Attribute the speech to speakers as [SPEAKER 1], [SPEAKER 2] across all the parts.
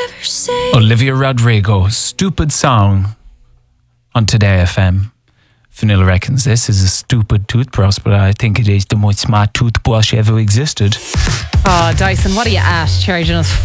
[SPEAKER 1] ever say?
[SPEAKER 2] Olivia Rodrigo, Stupid Song on Today FM. Fionnuala reckons this is a stupid toothbrush, but I think it is the most smart toothbrush ever existed.
[SPEAKER 3] Oh, Dyson, what are you at? Charging us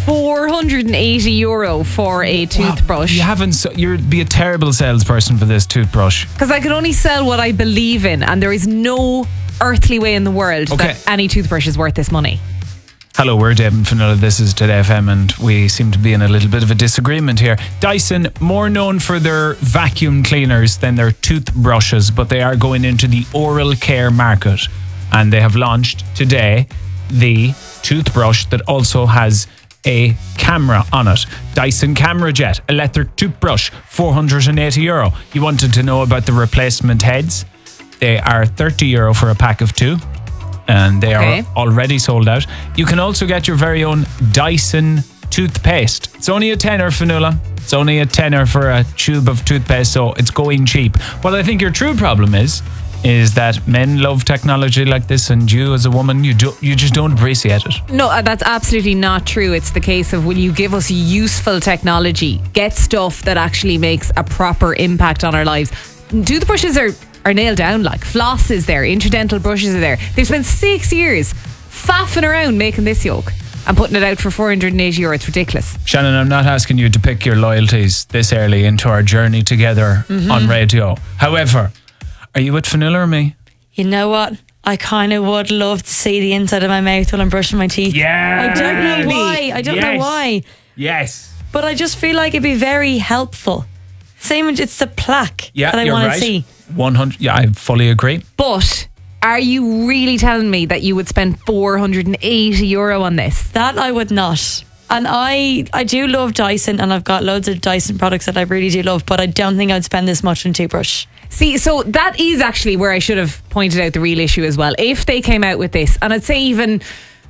[SPEAKER 3] €480 for a toothbrush.
[SPEAKER 2] You haven't. You'd be a terrible salesperson for this toothbrush.
[SPEAKER 3] Because I can only sell what I believe in, and there is no earthly way in the world that any toothbrush is worth this money.
[SPEAKER 2] Hello, we're Dave and Fionnuala. This is Today FM, and we seem to be in a little bit of a disagreement here. Dyson, more known for their vacuum cleaners than their toothbrushes, but they are going into the oral care market, and they have launched today the toothbrush that also has a camera on it. Dyson Camera Jet, electric toothbrush, €480. You wanted to know about the replacement heads? They are €30 for a pack of 2. And they are already sold out. You can also get your very own Dyson toothpaste. It's only a tenner, Fionnuala. It's only a tenner for a tube of toothpaste, so it's going cheap. What I think your true problem is that men love technology like this, and you as a woman, you just don't appreciate it.
[SPEAKER 3] No, that's absolutely not true. It's the case of, will you give us useful technology? Get stuff that actually makes a proper impact on our lives. Toothbrushes are nailed down, like floss is there, interdental brushes are there. They've spent 6 years faffing around making this yoke and putting it out for €480. It's ridiculous.
[SPEAKER 2] Shannon, I'm not asking you to pick your loyalties this early into our journey together on radio. However, are you with Fionnuala or me?
[SPEAKER 1] You know what? I kind of would love to see the inside of my mouth while I'm brushing my teeth.
[SPEAKER 2] Yeah.
[SPEAKER 1] I don't know why. I don't know why.
[SPEAKER 2] Yes.
[SPEAKER 1] But I just feel like it'd be very helpful. Same with it's the plaque that I want to see.
[SPEAKER 2] 100. Yeah, I fully agree.
[SPEAKER 3] But are you really telling me that you would spend €480 on this?
[SPEAKER 1] That I would not. And I do love Dyson, and I've got loads of Dyson products that I really do love, but I don't think I'd spend this much on a toothbrush.
[SPEAKER 3] See, so that is actually where I should have pointed out the real issue as well. If they came out with this, and I'd say even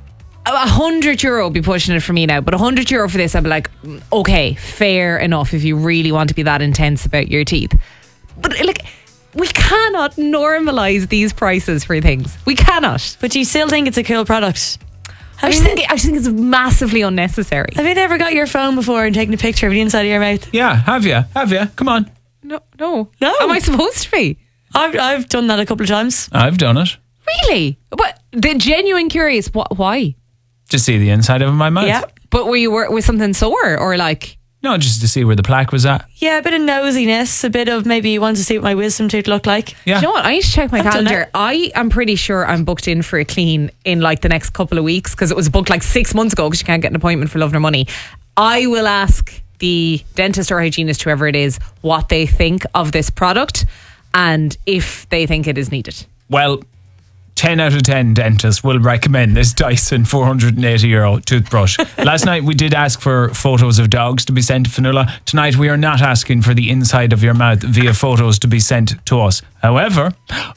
[SPEAKER 3] €100 would be pushing it for me now, but €100 for this, I'd be like, okay, fair enough if you really want to be that intense about your teeth. But like, we cannot normalise these prices for things. We cannot.
[SPEAKER 1] But do you still think it's a cool product?
[SPEAKER 3] I just think it's massively unnecessary.
[SPEAKER 1] Have you ever got your phone before and taken a picture of the inside of your mouth?
[SPEAKER 2] Yeah, have you? Come on.
[SPEAKER 3] No. Am I supposed to be?
[SPEAKER 1] I've done that a couple of times.
[SPEAKER 2] I've done it.
[SPEAKER 3] Really? But the genuine curious, why?
[SPEAKER 2] To see the inside of my mouth.
[SPEAKER 1] Yeah.
[SPEAKER 3] But were you with something sore or like?
[SPEAKER 2] No, just to see where the plaque was at.
[SPEAKER 1] Yeah, a bit of nosiness, a bit of maybe you want to see what my wisdom tooth looked like.
[SPEAKER 2] Yeah.
[SPEAKER 3] Do you know what? I need to check my calendar.
[SPEAKER 1] it.
[SPEAKER 3] I am pretty sure I'm booked in for a clean in like the next couple of weeks, because it was booked like 6 months ago because you can't get an appointment for love nor money. I will ask the dentist or hygienist, whoever it is, what they think of this product and if they think it is needed.
[SPEAKER 2] Well, 10 out of 10 dentists will recommend this Dyson €480 toothbrush. Last night we did ask for photos of dogs to be sent to Fionnuala. Tonight we are not asking for the inside of your mouth via photos to be sent to us. However,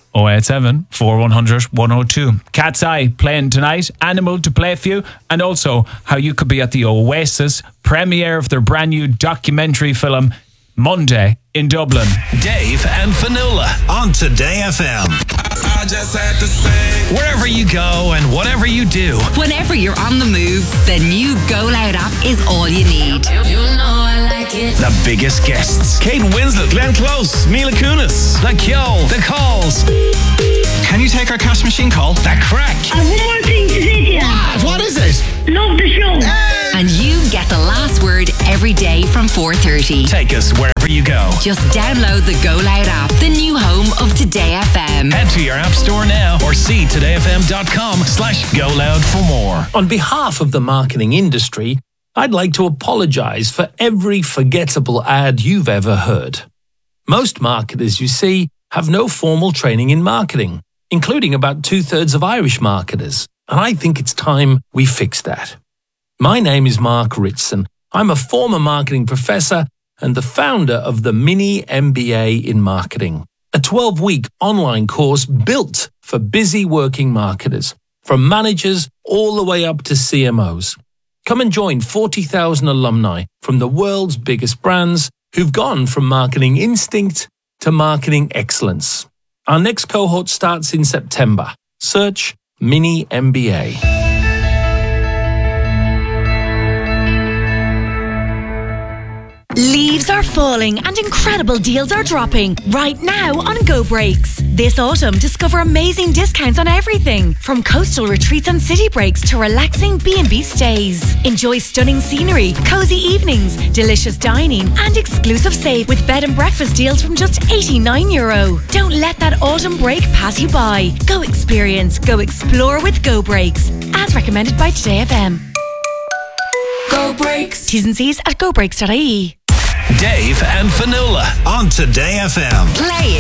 [SPEAKER 2] 087 4100 102. Cat's Eye playing tonight, Animal to play for you, and also how you could be at the Oasis premiere of their brand new documentary film Monday in Dublin.
[SPEAKER 4] Dave and Fionnuala on Today FM. I just had to say, wherever you go and whatever you do,
[SPEAKER 5] whenever you're on the move, the new Go Loud app is all you need. You know I like it.
[SPEAKER 4] the biggest guests: Kate Winslet, Glenn Close, Mila Kunis, The Kyo, The Calls. Can you take our cash machine call? That crack.
[SPEAKER 6] I've one more thing to say to you.
[SPEAKER 4] What is it?
[SPEAKER 6] Love the show.
[SPEAKER 5] And you get the last word every day from 4:30.
[SPEAKER 4] Take us wherever you go.
[SPEAKER 5] Just download the Go Loud app, the new home of Today FM.
[SPEAKER 4] Head to your app store now or see todayfm.com/go loud for more.
[SPEAKER 7] On behalf of the marketing industry, I'd like to apologise for every forgettable ad you've ever heard. Most marketers you see have no formal training in marketing, including about 2/3 of Irish marketers, and I think it's time we fix that. My name is Mark Ritson. I'm a former marketing professor and the founder of the Mini MBA in Marketing, a 12-week online course built for busy working marketers, from managers all the way up to CMOs. Come and join 40,000 alumni from the world's biggest brands who've gone from marketing instinct to marketing excellence. Our next cohort starts in September. Search Mini MBA.
[SPEAKER 8] are falling and incredible deals are dropping right now on Go Breaks. This autumn, discover amazing discounts on everything from coastal retreats and city breaks to relaxing B&B stays. Enjoy stunning scenery, cozy evenings, delicious dining and exclusive save with bed and breakfast deals from just €89. Don't let that autumn break pass you by. Go experience, go explore with Go Breaks, as recommended by Today FM. Go Breaks. T's and C's at gobreaks.ie.
[SPEAKER 4] Dave and Fionnuala on Today FM.
[SPEAKER 5] Playing